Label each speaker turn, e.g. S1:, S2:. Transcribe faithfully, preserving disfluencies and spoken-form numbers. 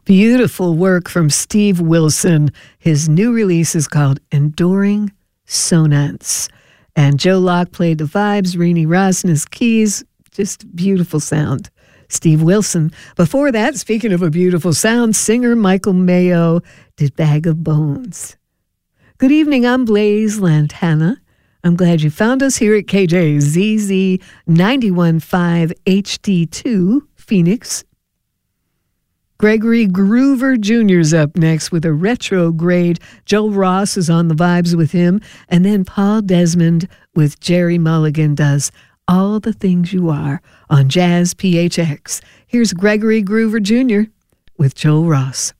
S1: Beautiful work from Steve Wilson. His new release is called Enduring Sonance. And Joe Locke played the vibes, Renee Rosnes keys. Just beautiful sound. Steve Wilson. Before that, speaking of a beautiful sound, singer Michael Mayo did Bag of Bones. Good evening, I'm Blaze Lantana. I'm glad you found us here at K J Z Z ninety-one point five H D two, Phoenix. Gregory Groover Junior's up next with a retrograde. Joel Ross is on the vibes with him. And then Paul Desmond with Jerry Mulligan does All the Things You Are on Jazz P H X. Here's Gregory Groover Junior with Joel Ross.